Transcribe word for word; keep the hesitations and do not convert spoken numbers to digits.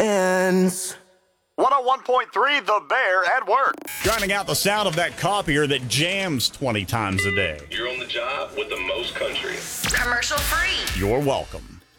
ends. one oh one point three The Bear at work. Drowning out the sound of that copier that jams twenty times a day. You're on the job with the most country. Commercial free. You're welcome.